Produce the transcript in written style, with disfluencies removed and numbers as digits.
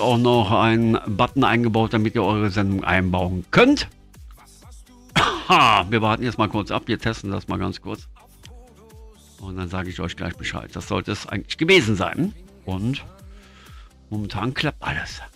auch noch einen Button eingebaut, damit ihr eure Sendung einbauen könnt. Wir warten jetzt mal kurz ab, wir testen das mal ganz kurz. Und dann sage ich euch gleich Bescheid. Das sollte es eigentlich gewesen sein. Und momentan klappt alles.